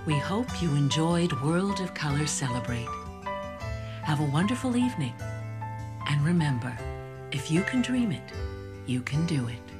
We hope you enjoyed World of Color Celebrate. Have a wonderful evening. And remember, if you can dream it, you can do it.